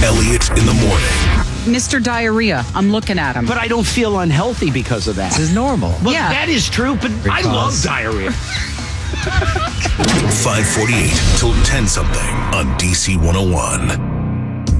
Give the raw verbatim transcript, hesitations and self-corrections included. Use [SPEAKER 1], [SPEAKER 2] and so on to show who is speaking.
[SPEAKER 1] Elliot in the morning.
[SPEAKER 2] Mister Diarrhea, I'm looking at him.
[SPEAKER 3] But I don't feel unhealthy because of that.
[SPEAKER 4] This is normal.
[SPEAKER 3] Well,
[SPEAKER 2] Yeah.
[SPEAKER 3] that is true, but
[SPEAKER 4] Because.
[SPEAKER 3] I love diarrhea.
[SPEAKER 1] five forty-eight till ten something on D C one oh one.